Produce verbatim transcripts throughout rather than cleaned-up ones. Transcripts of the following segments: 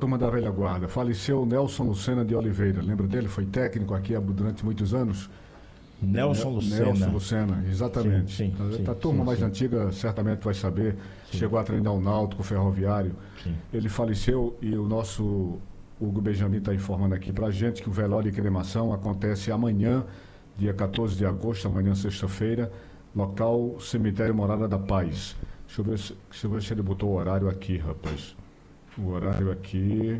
turma da velha guarda. Faleceu o Nelson Lucena de Oliveira. Lembra dele? Foi técnico aqui durante muitos anos. Nelson Ne- Lucena. Nelson Lucena, exatamente. Sim, sim, a, a sim, turma sim, mais sim. antiga certamente vai saber. Sim. Chegou a treinar o Náutico, o Ferroviário. Sim. Ele faleceu e o nosso Hugo Benjamin está informando aqui para a gente que o velório e cremação acontece amanhã, dia quatorze de agosto, amanhã sexta-feira, local Cemitério Morada da Paz. Deixa eu ver se, deixa eu ver se ele botou o horário aqui, rapaz. O horário aqui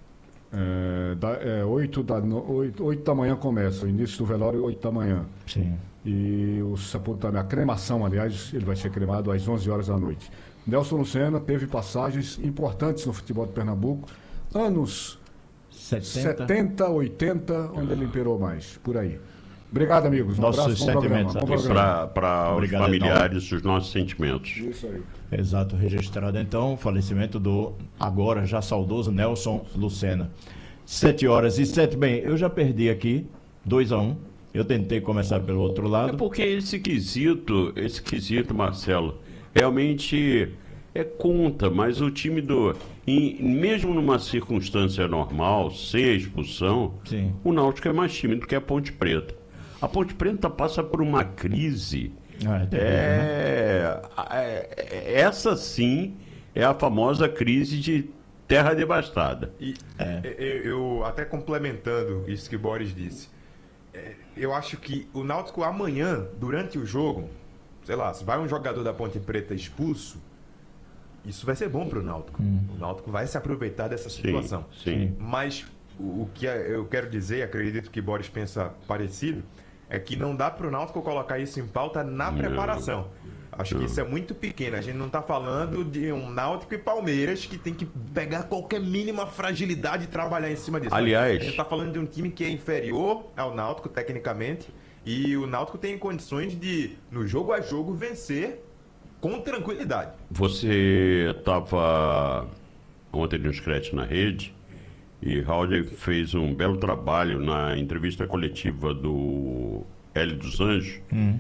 é, da, é oito, da, no, oito, oito da manhã começa, o início do velório oito da manhã. Sim. E o sepultamento, a cremação, aliás, ele vai ser cremado às onze horas da noite. Nelson Lucena teve passagens importantes no futebol de Pernambuco, anos setenta. setenta, oitenta, onde ele imperou mais, por aí. Obrigado, amigos. Um Nossos abraço, bom programa. sentimentos Bom aqui programa. Para os Obrigado, familiares, os nossos sentimentos. Isso aí. Exato, registrado então o falecimento do agora já saudoso Nelson Lucena. Sete horas e sete. Bem, eu já perdi aqui, dois a um. Eu tentei começar pelo outro É lado. porque esse quesito, esse quesito, Marcelo, realmente é conta, mas o time do. Em, mesmo numa circunstância normal, sem a expulsão, Sim. o Náutico é mais time do que a Ponte Preta. A Ponte Preta passa por uma crise. Ah, é terrível, né? É, é, essa sim é a famosa crise de terra devastada. E É. eu, eu até complementando isso que o Boris disse, é, eu acho que o Náutico amanhã, durante o jogo, sei lá, se vai um jogador da Ponte Preta expulso, isso vai ser bom para o Náutico. Hum. O Náutico vai se aproveitar dessa situação. sim. Mas o, o que eu quero dizer, acredito que Boris pensa parecido, é que não dá para o Náutico colocar isso em pauta na Não. preparação. Acho que isso é muito pequeno. A gente não está falando de um Náutico e Palmeiras que tem que pegar qualquer mínima fragilidade e trabalhar em cima disso. Aliás- a gente está falando de um time que é inferior ao Náutico tecnicamente e o Náutico tem condições de, no jogo a jogo, vencer com tranquilidade. Você estava ontem no Scratch na rede e Raul fez um belo trabalho na entrevista coletiva do Hélio dos Anjos.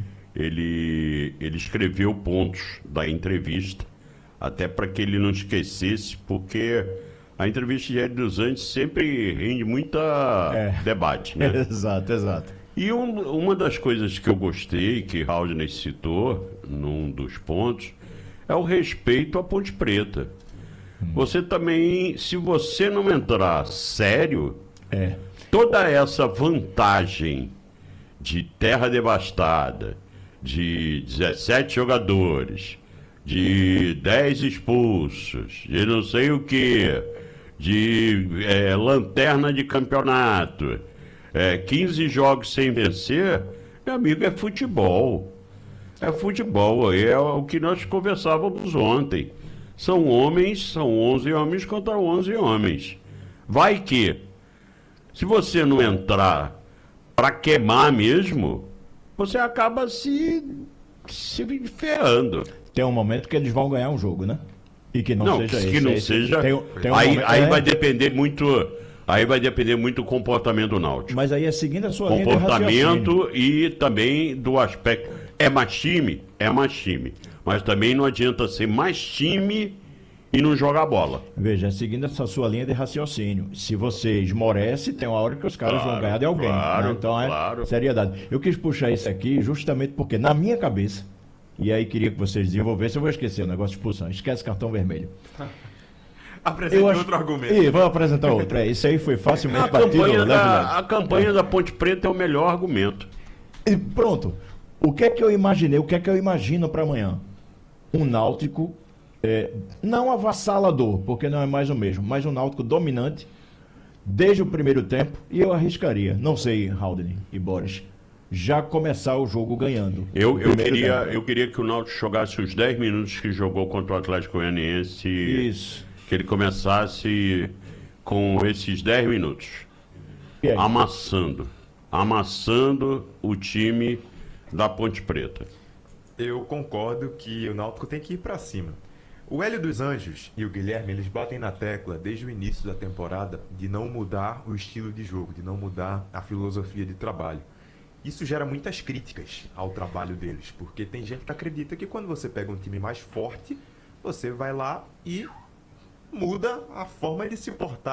Ele, ele escreveu pontos da entrevista, até para que ele não esquecesse, porque a entrevista de Hélio dos Anjos sempre rende muita É. debate, né? Exato, exato. E um- uma das coisas que eu gostei, que Haldner citou num dos pontos, é o respeito à Ponte Preta. Você também, se você não entrar sério, É. toda essa vantagem de terra devastada, de dezessete jogadores, de dez expulsos, de não sei o que, de é, lanterna de campeonato, é, quinze jogos sem vencer, meu amigo, é futebol. É futebol, é o que nós conversávamos ontem. São homens, são onze homens contra onze homens. Vai que, se você não entrar para queimar mesmo, você acaba se, se ferrando. Tem um momento que eles vão ganhar um jogo, né? E que não, Não, seja que esse. não esse. seja. Tem, tem um aí momento- aí é, vai depender muito. Aí vai depender muito do comportamento do Náutico. Mas aí é seguindo a sua linha de raciocínio. Comportamento e também do aspecto. É mais time? É mais time. Mas também não adianta ser mais time e não jogar bola. Veja, é seguindo essa sua linha de raciocínio. Se você esmorece, tem uma hora que os caras Claro, vão ganhar de alguém. claro, né? Então é claro. seriedade. Eu quis puxar isso aqui justamente porque, na minha cabeça, e aí queria que vocês desenvolvessem, eu vou esquecer o negócio de expulsão. Esquece cartão vermelho. Apresente Eu acho- outro argumento. Ih, vamos apresentar outro. É, isso aí foi A facilmente batido. campanha, né, da, Vilela? a campanha da Ponte Preta é o melhor argumento. E pronto. O que é que eu imaginei? O que é que eu imagino para amanhã? Um Náutico, é, não avassalador, porque não é mais o mesmo, mas um Náutico dominante desde o primeiro tempo. E eu arriscaria, não sei, Haldane e Boris, já começar o jogo ganhando. Eu, eu, Primeiro queria, tempo. eu queria que o Náutico jogasse os dez minutos que jogou contra o Atlético Goianiense. Isso. Que ele começasse com esses dez minutos. E aí? Amassando. Amassando o time da Ponte Preta. Eu concordo que o Náutico tem que ir pra cima. O Hélio dos Anjos e o Guilherme, eles batem na tecla desde o início da temporada de não mudar o estilo de jogo, de não mudar a filosofia de trabalho. Isso gera muitas críticas ao trabalho deles, porque tem gente que acredita que quando você pega um time mais forte, você vai lá e muda a forma de se portar